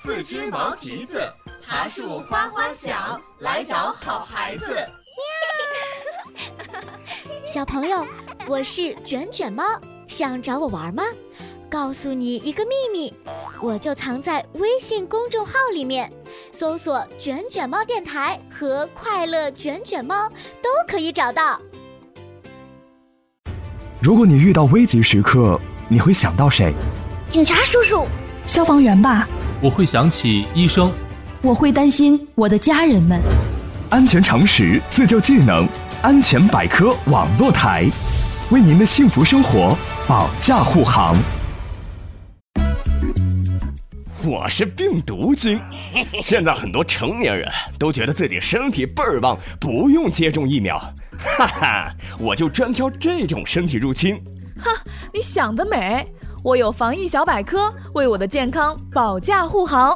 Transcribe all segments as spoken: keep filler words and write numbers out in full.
四只毛蹄子，爬树哗哗响，来找好孩子。 小朋友，我是卷卷猫，想找我玩吗？告诉你一个秘密，我就藏在微信公众号里面，搜索卷卷猫电台和快乐卷卷猫都可以找到。 如果你遇到危急时刻，你会想到谁？ 警察叔叔。 消防员吧。 我会想起医生。 我会担心我的家人们。 安全常识，自救技能，安全百科网络台，为您的幸福生活保驾护航。 我是病毒君，现在很多成年人都觉得自己身体倍儿棒，不用接种疫苗，哈哈，我就专挑这种身体入侵。 哈，你想得美！我有防疫小百科，为我的健康保驾护航。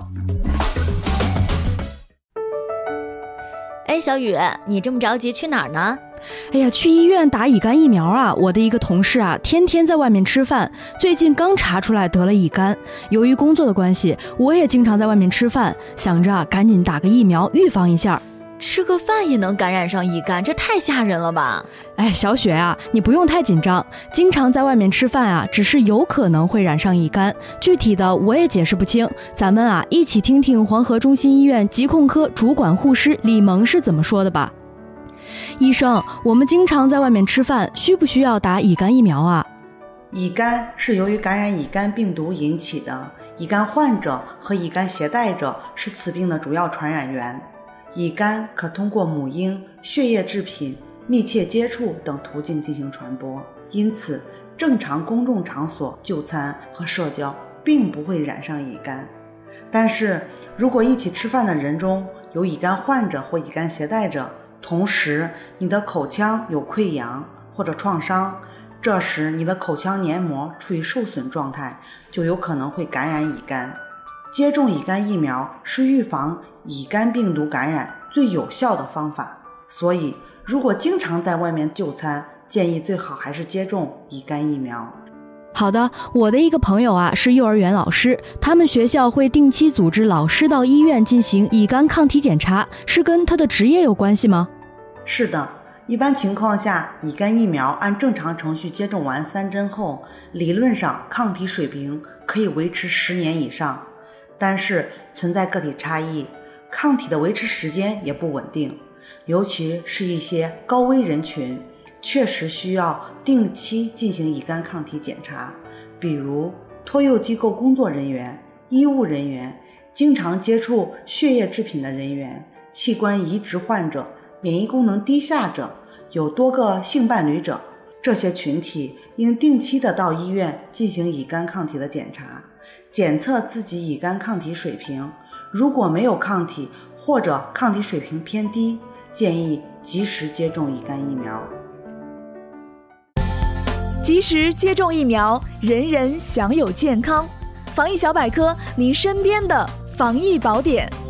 哎，小雨，你这么着急去哪儿呢？ 哎呀，去医院打乙肝疫苗啊！我的一个同事啊，天天在外面吃饭，最近刚查出来得了乙肝。由于工作的关系，我也经常在外面吃饭，想着啊，赶紧打个疫苗预防一下。 吃个饭也能感染上乙肝，这太吓人了吧？ 哎，小雪啊，你不用太紧张，经常在外面吃饭啊，只是有可能会染上乙肝，具体的我也解释不清。咱们啊，一起听听黄河中心医院疾控科主管护士李萌是怎么说的吧。医生，我们经常在外面吃饭，需不需要打乙肝疫苗啊？ 乙肝是由于感染乙肝病毒引起的，乙肝患者和乙肝携带者是此病的主要传染源。乙肝可通过母婴、血液制品、密切接触等途径进行传播，因此正常公众场所就餐和社交并不会染上乙肝。但是如果一起吃饭的人中有乙肝患者或乙肝携带者，同时你的口腔有溃疡或者创伤，这时你的口腔黏膜处于受损状态，就有可能会感染乙肝。接种乙肝疫苗是预防乙肝病毒感染最有效的方法，所以如果经常在外面就餐，建议最好还是接种乙肝疫苗。 好的，我的一个朋友啊是幼儿园老师，他们学校会定期组织老师到医院进行乙肝抗体检查，是跟他的职业有关系吗？ 是的，一般情况下，乙肝疫苗按正常程序接种完三针后，理论上抗体水平可以维持十年以上，但是存在个体差异，抗体的维持时间也不稳定，尤其是一些高危人群确实需要定期进行乙肝抗体检查，比如托幼机构工作人员、医务人员、经常接触血液制品的人员、器官移植患者、免疫功能低下者、有多个性伴侣者，这些群体应定期的到医院进行乙肝抗体的检查，检测自己乙肝抗体水平，如果没有抗体或者抗体水平偏低，建议及时接种乙肝疫苗。 及时接种疫苗，人人享有健康。防疫小百科，您身边的防疫宝典。